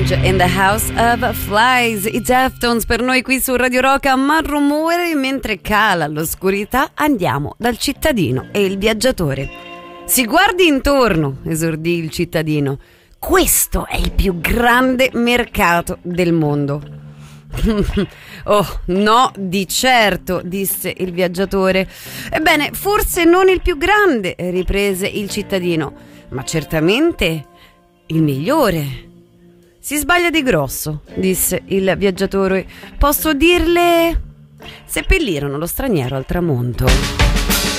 George in the House of Flies, i Deftones per noi qui su Radio Rock a mal rumore. Mentre cala l'oscurità andiamo dal cittadino e il viaggiatore. Si guardi intorno, esordì il cittadino. Questo è il più grande mercato del mondo. Oh, no, di certo, disse il viaggiatore. Ebbene, forse non il più grande, riprese il cittadino, ma certamente il migliore. Si sbaglia di grosso, disse il viaggiatore. Posso dirle... Seppellirono lo straniero al tramonto.